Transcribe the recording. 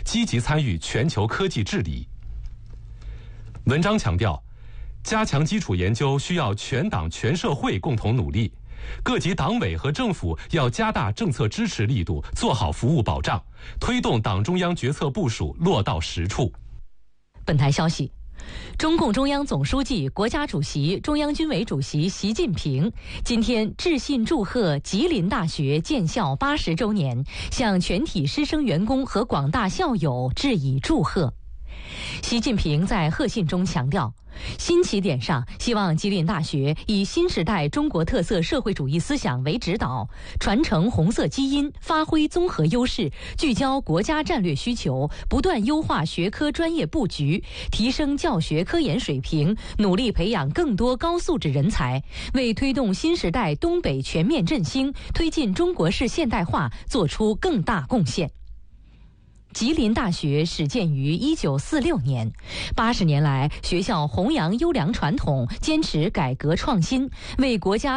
积极参与全球科技治理。文章强调，加强基础研究需要全党全社会共同努力，各级党委和政府要加大政策支持力度，做好服务保障，推动党中央决策部署落到实处。 本台消息，中共中央总书记、国家主席、中央军委主席习近平今天致信祝贺吉林大学建校80周年，向全体师生员工和广大校友致以祝贺。习近平在贺信中强调，新起点上，希望吉林大学以新时代中国特色社会主义思想为指导，传承红色基因，发挥综合优势，聚焦国家战略需求，不断优化学科专业布局，提升教学科研水平，努力培养更多高素质人才，为推动新时代东北全面振兴、推进中国式现代化做出更大贡献。吉林大学始建于1946年，80年来，学校弘扬优良传统，坚持改革创新，为国家